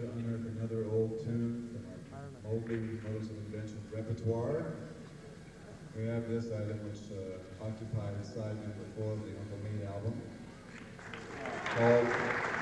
to unearth another old tune from our Mobley Modes of Invention repertoire. We have this item which occupied side number 4 of the Uncle Meat album, called